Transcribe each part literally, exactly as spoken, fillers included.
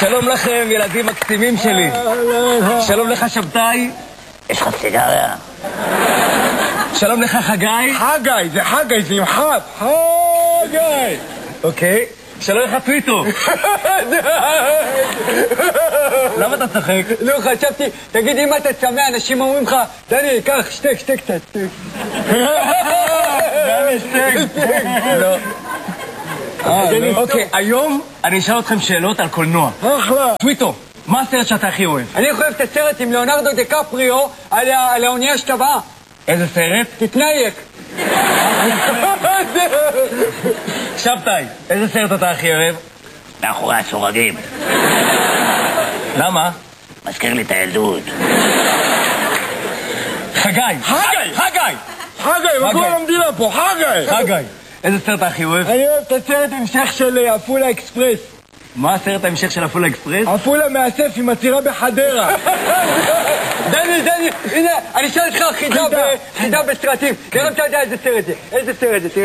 שלום לכם, ילדים מקסימים שלי. שלום לך, שבתאי. יש לך סיגריה? שלום לך, חגי. חגי, זה חגי, זה נמחק. חגי. אוקיי. שלום לך, טוויטו. למה אתה צחק? לא, חשבתי, תגיד, אם אתה צמא, אנשים אומרים לך, דני, קח, שתק, שתק קצת, שתק. דני, שתק. לא. אוקיי, היום אני אשאל אתכם שאלות על קולנוע. אחלה. טוויטו, מה הסרט שאתה הכי אוהב? אני אוהב את הסרט עם ליאונרדו דקפריו על האונייה שטבעה. איזה סרט? תתנייק. שבתאי, איזה סרט אתה הכי אוהב? מאחורי הסורגים. למה? מזכיר לי את הילדות. חגי. חגי! חגי! חגי, בכל המדינה פה, חגי! חגי, איזה סרט אתה הכי אוהב? אני אוהב את הסרט המשך של עפולה אקספרס. מה הסרט ההמשך של עפולה אקספרס? עפולה מאסף עם עצירה בחדרה. דני, דני, הנה, אני אשאל אותך חידה בסרטים. נראה אם אתה יודע איזה סרט זה. איזה סרט זה, תראה.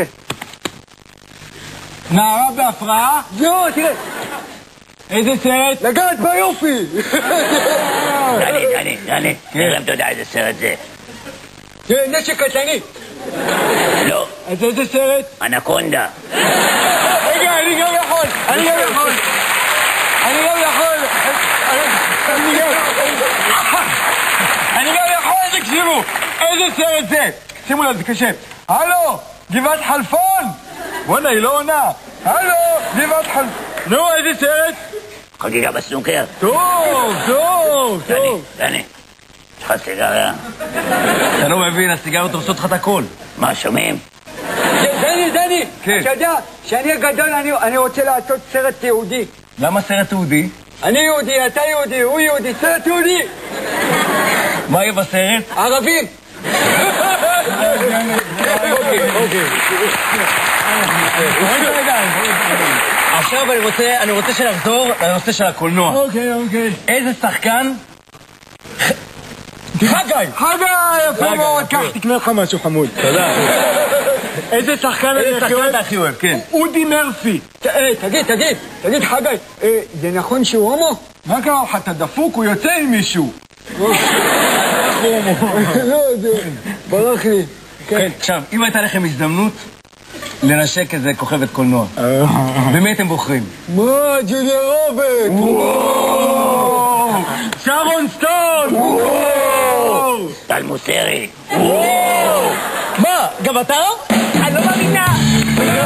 נערה בהפרעה? לא, תראה. איזה סרט? לגעת ביופי! דני, דני, דני, נראה אם אתה יודע איזה סרט זה. תראה, נשק קטלני. לא. אז איזה סרט? אנקונדה. רגע, אני גם יכול! אני גם יכול! אני גם יכול! אני גם יכול! אני גם יכול, תקשיבו! איזה סרט זה? שימו לב, זה קשה. הלו, גבעת חלפון! בוא'נה, היא לא עונה. הלו, גבעת חלפון. נו, איזה סרט? חגיגה בסנוקר. טוב, טוב, דני, טוב. דני, יש לך סיגריה? אתה לא מבין, הסיגריות עושות לך את הכל. מה, שומעים? דני, דני, כן. אתה יודע שאני הגדול, אני רוצה לעשות סרט יהודי. למה סרט יהודי? אני יהודי, אתה יהודי, הוא יהודי, סרט יהודי. מה יהיה בסרט? ערבים. אוקיי, אוקיי. עכשיו אני רוצה, אני רוצה שנחזור לנושא של הקולנוע. אוקיי, אוקיי. איזה שחקן? חגי! חגי, יפה מאוד, קח, תקנה לך משהו חמוד. תודה. איזה שחקן אני איזה הכי שחקן אוהב? אתה הכי אוהב, כן. אודי מרפי. תגיד, תגיד, תגיד, חגי, זה נכון שהוא הומו? מה קרה לך, אתה דפוק? הוא יוצא עם מישהו. לא, זה ברח לי. כן, עכשיו, אם הייתה לכם הזדמנות לנשק איזה כוכבת קולנוע, במי אתם בוחרים? מה, ג'וליה רוברט? שרון סטון! טל מוסרי. מה, גם אתה? אני לא מאמינה!